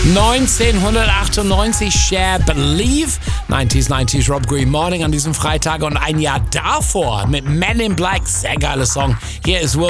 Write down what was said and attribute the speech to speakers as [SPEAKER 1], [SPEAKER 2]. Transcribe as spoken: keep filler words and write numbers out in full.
[SPEAKER 1] neunzehnhundertachtundneunzig, Cher, Believe. neunziger, neunziger, Rob Green Morning an diesem Freitag. Und ein Jahr davor mit Men in Black. Sehr geiler Song. Hier ist Will